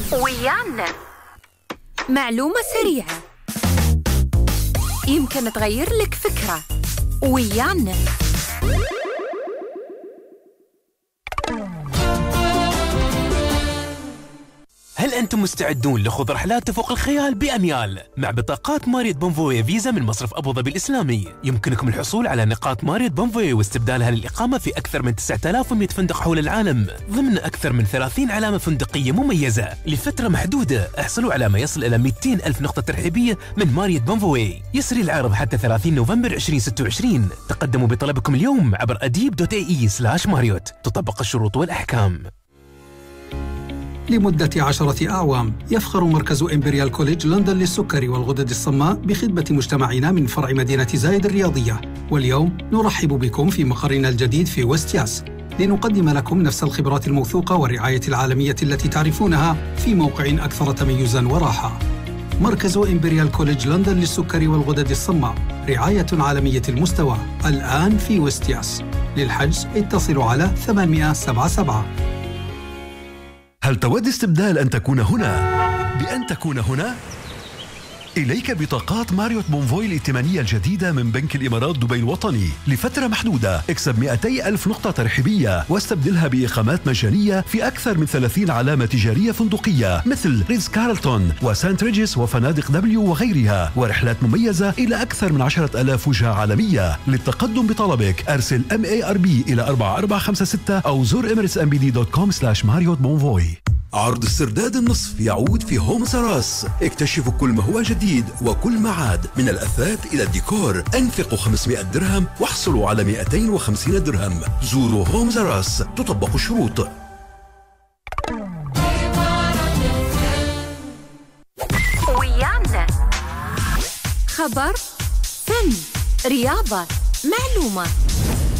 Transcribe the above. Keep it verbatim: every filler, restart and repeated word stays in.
ويانا معلومة سريعة يمكن تغير لك فكرة. ويانا هل أنتم مستعدون لخوض رحلات تفوق الخيال بأميال؟ مع بطاقات ماريوت بونفوي فيزا من مصرف أبو ظبي الإسلامي يمكنكم الحصول على نقاط ماريوت بونفوي واستبدالها للإقامة في أكثر من تسعة آلاف ومئة فندق حول العالم ضمن أكثر من ثلاثين علامة فندقية مميزة لفترة محدودة. احصلوا على ما يصل إلى مئتين ألف نقطة ترحيبية من ماريوت بونفوي. يسري العرض حتى ثلاثين نوفمبر ألفين وستة وعشرين. تقدموا بطلبكم اليوم عبر أديب دوت إي إي سلاش ماريوت. تطبق الشروط والأحكام. لمدة عشرة أعوام يفخر مركز إمبريال كوليدج لندن للسكري والغدد الصماء بخدمة مجتمعنا من فرع مدينة زايد الرياضية. واليوم نرحب بكم في مقرنا الجديد في ويست ياس لنقدم لكم نفس الخبرات الموثوقة والرعاية العالمية التي تعرفونها في موقع أكثر تميزاً وراحة. مركز إمبريال كوليدج لندن للسكري والغدد الصماء، رعاية عالمية المستوى، الآن في ويست ياس. للحجز اتصلوا على ثمانية سبعة سبعة. هل تود استبدال أن تكون هنا بأن تكون هنا؟ إليك بطاقات ماريوت بونفوي الائتمانية الجديدة من بنك الإمارات دبي الوطني لفترة محدودة. اكسب مئتي ألف نقطة ترحيبية واستبدلها بإقامات مجانية في أكثر من ثلاثين علامة تجارية فندقية مثل ريتز كارلتون وسانت ريجيس وفنادق دبليو وغيرها، ورحلات مميزة إلى أكثر من عشرة آلاف وجهة عالمية. للتقدم بطلبك أرسل إم إيه آر بي إلى أربعة أربعة خمسة ستة أو زور إميريتس إم بي دي دوت كوم سلاش ماريوت بونفوي. عرض السرداد النصف يعود في هوم سراس. اكتشفوا كل ما هو جديد وكل ما عاد من الأثاث إلى الديكور. أنفقوا خمسمئة درهم واحصلوا على مئتين وخمسين درهم. زوروا هوم سراس. تطبق الشروط. ويانا خبر، فن، رياضة، معلومة.